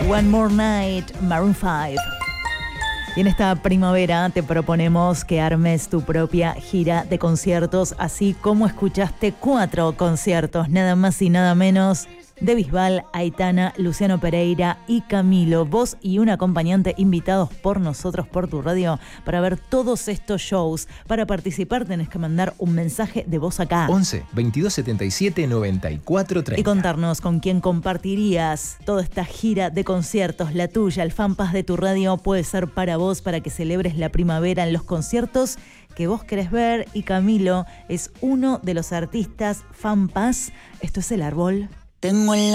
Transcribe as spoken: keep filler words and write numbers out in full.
One More Night, Maroon five. Y en esta primavera te proponemos que armes tu propia gira de conciertos, así como escuchaste cuatro conciertos, nada más y nada menos, de Bisbal, Aitana, Luciano Pereira y Camilo. Vos y un acompañante invitados por nosotros, por tu radio, para ver todos estos shows. Para participar tenés que mandar un mensaje de voz acá. once, veintidós setenta y siete, noventa y cuatro, treinta. Y contarnos con quién compartirías toda esta gira de conciertos, la tuya. El FanPass de tu radio puede ser para vos, para que celebres la primavera en los conciertos que vos querés ver. Y Camilo es uno de los artistas FanPass. Esto es El Árbol. Tengo en la